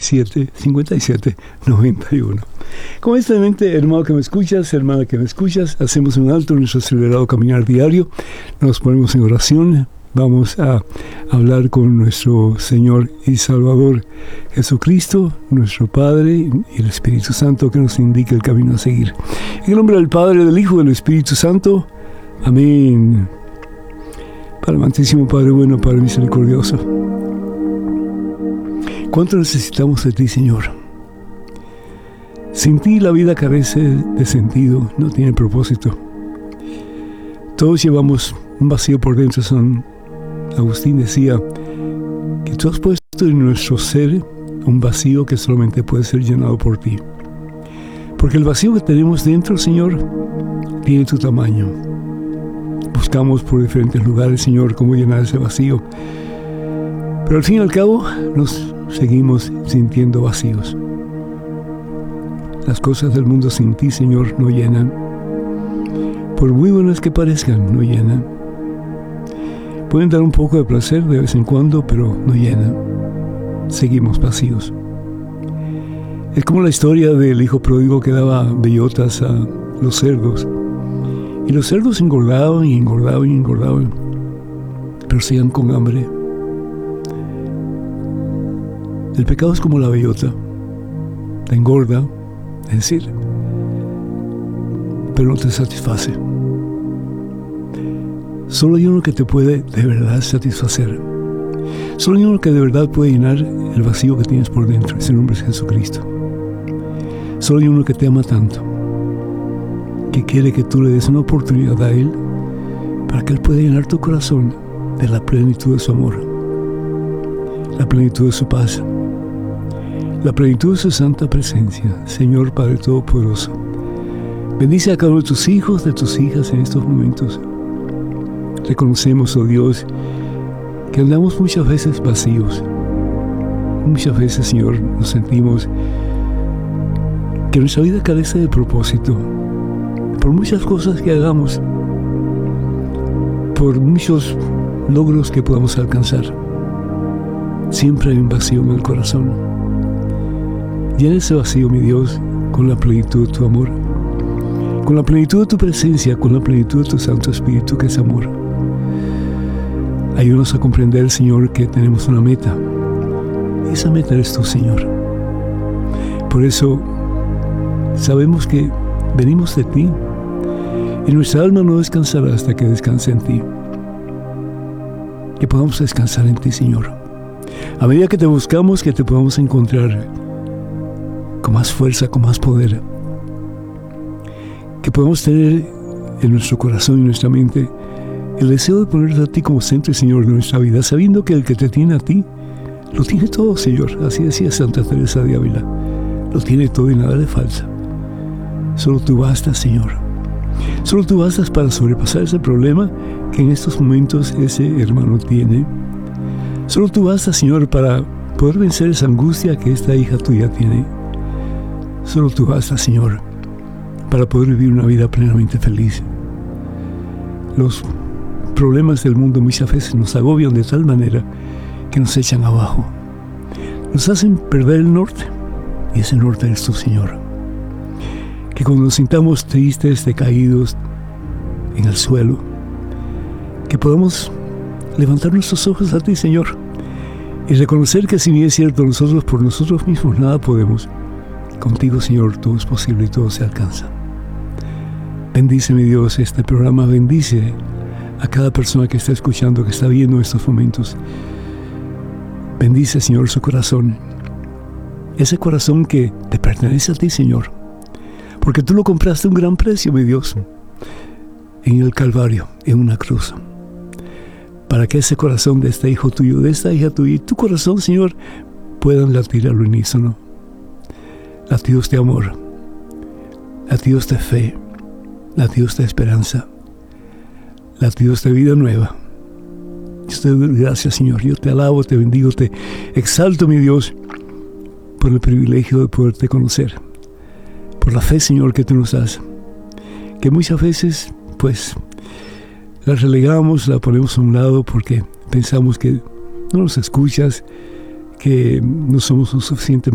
787-5791. Con esta mente, hermano que me escuchas, hermana que me escuchas, hacemos un alto en nuestro acelerado caminar diario, nos ponemos en oración, vamos a hablar con nuestro Señor y Salvador Jesucristo, nuestro Padre y el Espíritu Santo que nos indique el camino a seguir. En el nombre del Padre, del Hijo y del Espíritu Santo. Amén. Padre amantísimo, Padre bueno, Padre misericordioso, ¿cuánto necesitamos de ti, Señor? Sin ti la vida carece de sentido, no tiene propósito. Todos llevamos un vacío por dentro. San Agustín decía que tú has puesto en nuestro ser un vacío que solamente puede ser llenado por ti. Porque el vacío que tenemos dentro, Señor, tiene tu tamaño. Buscamos por diferentes lugares, Señor, cómo llenar ese vacío. Pero al fin y al cabo nos seguimos sintiendo vacíos. Las cosas del mundo sin ti, Señor, no llenan. Por muy buenas que parezcan, no llenan. Pueden dar un poco de placer de vez en cuando, pero no llenan. Seguimos vacíos. Es como la historia del hijo pródigo que daba bellotas a los cerdos. Y los cerdos engordaban y engordaban y engordaban, pero seguían con hambre. El pecado es como la bellota. Te engorda, es decir, pero no te satisface. Solo hay uno que te puede de verdad satisfacer. Solo hay uno que de verdad puede llenar el vacío que tienes por dentro. Ese nombre es Jesucristo. Solo hay uno que te ama tanto, que quiere que tú le des una oportunidad a Él para que Él pueda llenar tu corazón de la plenitud de su amor, la plenitud de su paz, la plenitud de su santa presencia. Señor Padre Todopoderoso, bendice a cada uno de tus hijos, de tus hijas en estos momentos. Reconocemos, oh Dios, que andamos muchas veces vacíos. Muchas veces, Señor, nos sentimos que nuestra vida carece de propósito. Por muchas cosas que hagamos, por muchos logros que podamos alcanzar, siempre hay un vacío en el corazón. Llena ese vacío, mi Dios, con la plenitud de tu amor, con la plenitud de tu presencia, con la plenitud de tu Santo Espíritu, que es amor. Ayúdanos a comprender, Señor, que tenemos una meta. Y esa meta eres tú, Señor. Por eso sabemos que venimos de ti. Y nuestra alma no descansará hasta que descanse en ti. Que podamos descansar en ti, Señor. A medida que te buscamos, que te podamos encontrar con más fuerza, con más poder. Que podamos tener en nuestro corazón y nuestra mente el deseo de ponerte a ti como centro y Señor de nuestra vida, sabiendo que el que te tiene a ti, lo tiene todo, Señor. Así decía Santa Teresa de Ávila. Lo tiene todo y nada le falta. Solo tú bastas, Señor. Solo tú bastas para sobrepasar ese problema que en estos momentos ese hermano tiene. Solo tú bastas, Señor, para poder vencer esa angustia que esta hija tuya tiene. Solo tú bastas, Señor, para poder vivir una vida plenamente feliz. Los problemas del mundo muchas veces nos agobian de tal manera que nos echan abajo. Nos hacen perder el norte, y ese norte eres tú, Señor. Que cuando nos sintamos tristes, decaídos en el suelo, que podamos levantar nuestros ojos a ti, Señor, y reconocer que si bien es cierto, nosotros por nosotros mismos nada podemos, contigo, Señor, todo es posible y todo se alcanza. Bendice, mi Dios, este programa. Bendice a cada persona que está escuchando, que está viendo estos momentos. Bendice, Señor, su corazón. Ese corazón que te pertenece a ti, Señor. Porque tú lo compraste a un gran precio, mi Dios, en el Calvario, en una cruz. Para que ese corazón de este hijo tuyo, de esta hija tuya y tu corazón, Señor, puedan latir al unísono. Latidos de amor, latidos de fe, latidos de esperanza, latidos de vida nueva. Yo te doy gracias, Señor. Yo te alabo, te bendigo, te exalto, mi Dios, por el privilegio de poderte conocer. Por la fe, Señor, que tú nos das, que muchas veces, pues, la relegamos, la ponemos a un lado porque pensamos que no nos escuchas, que no somos lo suficientemente